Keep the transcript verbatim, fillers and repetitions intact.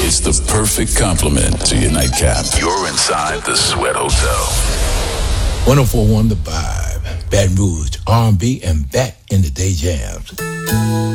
It's the perfect complement to your nightcap. You're inside the Sweat Hotel. one oh four point one The Vibe. Baton Rouge, R and B, and back in the day jams.